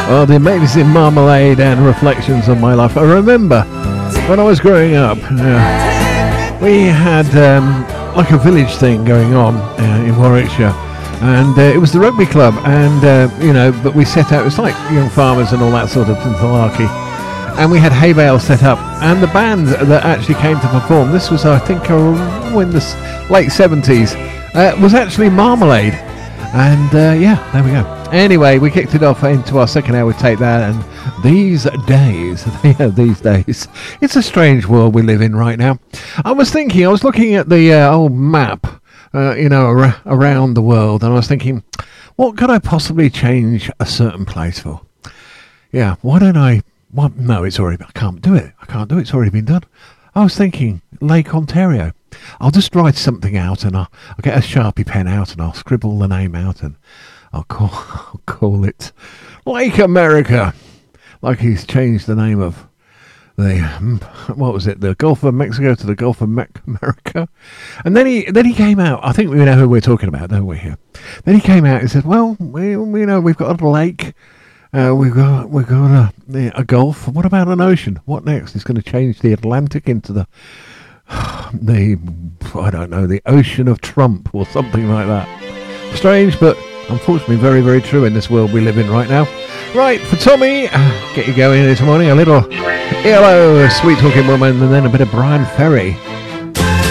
Oh, the amazing Marmalade and Reflections on My Life. I remember when I was growing up, we had like a village thing going on in Warwickshire, and it was the rugby club, and but we set out, it was like young farmers and all that sort of malarkey, and we had hay bales set up, and the band that actually came to perform, this was I think in the late 70s, was actually Marmalade, and there we go. Anyway, we kicked it off into our second hour with Take That, and these days, it's a strange world we live in right now. I was looking at the old map, around the world, and I was thinking, what could I possibly change a certain place for? Yeah, why don't I? Well, no, I can't do it. It's already been done. I was thinking Lake Ontario. I'll just write something out, and I'll get a Sharpie pen out, and I'll scribble the name out, and I'll call it Lake America, like he's changed the name of the Gulf of Mexico to the Gulf of America. And then he came out. I think we know who we're talking about, don't we? Here. Then he came out and said, "Well, we've got a lake, we've got a Gulf. What about an ocean? What next? He's going to change the Atlantic into the Ocean of Trump or something like that. Strange, but unfortunately very, very true in this world we live in right now. Right, for Tommy, get you going this morning, a little ELO, Sweet Talking Woman, and then a bit of Brian Ferry.